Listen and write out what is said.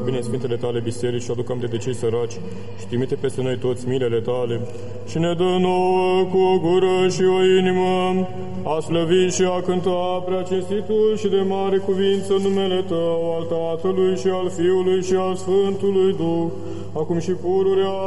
bine sfintele tale biserici și aduc aminte de cei săraci și trimite peste noi toți milele tale și ne dă nouă cu o gură și o inimă a slăvi și a cânta prea cinstitul și de mare cuvință numele Tău, al Tatălui și al Fiului și al Sfântului Duh, acum și pururea